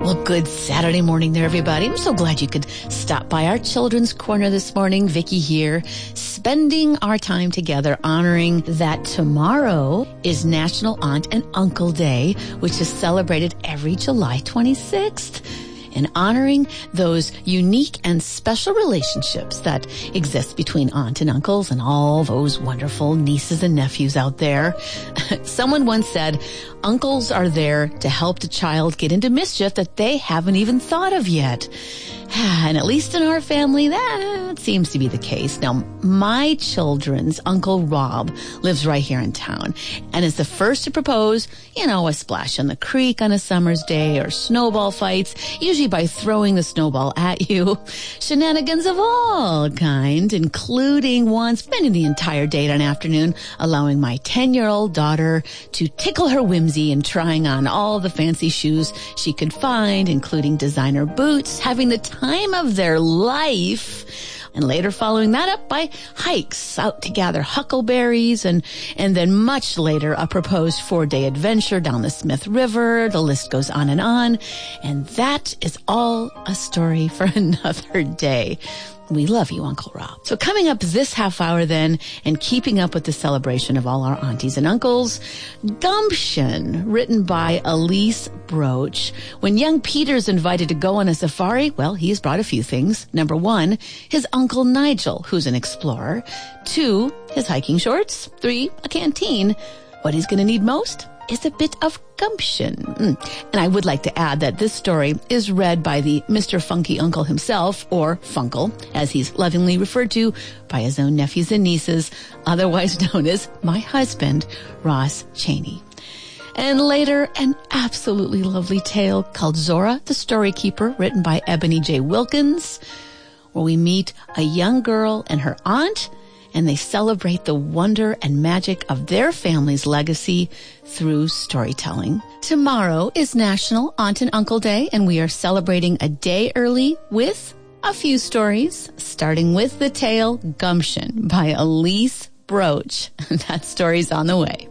Well, good Saturday morning there, everybody. I'm so glad you could stop by our Children's Corner this morning. Vicki here, spending our time together honoring that tomorrow is National Aunt and Uncle Day, which is celebrated every July 26th. And honoring those unique and special relationships that exist between aunt and uncles and all those wonderful nieces and nephews out there. Someone once said, uncles are there to help the child get into mischief that they haven't even thought of yet. And at least in our family, that seems to be the case. Now, my children's Uncle Rob lives right here in town and is the first to propose, a splash in the creek on a summer's day or snowball fights, usually by throwing the snowball at you. Shenanigans of all kind, including one spending the entire day and afternoon allowing my 10-year-old daughter to tickle her whimsy and trying on all the fancy shoes she could find, including designer boots, having the time of their life, and later following that up by hikes out to gather huckleberries, and then much later a proposed 4-day adventure down the Smith River. The list goes on. And that is all a story for another day. We love you, Uncle Rob. So coming up this half hour then, and keeping up with the celebration of all our aunties and uncles, Gumption, written by Elise Broach. When young Peter's invited to go on a safari, well, he's brought a few things. Number 1, his Uncle Nigel, who's an explorer. 2, his hiking shorts. 3, a canteen. What he's going to need most is a bit of gumption. And I would like to add that this story is read by the Mr. Funky Uncle himself, or Funkle, as he's lovingly referred to by his own nephews and nieces, otherwise known as my husband, Ross Cheney. And later, an absolutely lovely tale called Zora the Story Keeper, written by Ebony J. Wilkins, where we meet a young girl and her aunt, and they celebrate the wonder and magic of their family's legacy through storytelling. Tomorrow is National Aunt and Uncle Day, and we are celebrating a day early with a few stories, starting with the tale Gumption by Elise Broach. That story's on the way.